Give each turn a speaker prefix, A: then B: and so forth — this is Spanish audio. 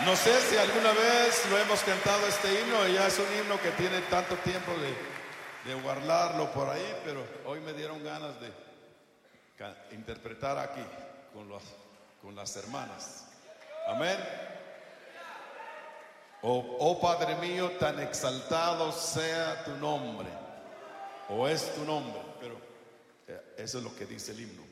A: No sé si alguna vez lo hemos cantado este himno, y ya es un himno que tiene tanto tiempo de guardarlo por ahí, pero hoy me dieron ganas de interpretar aquí con las hermanas. Amén. Oh Padre mío, tan exaltado sea tu nombre, o es tu nombre, pero eso es lo que dice el himno.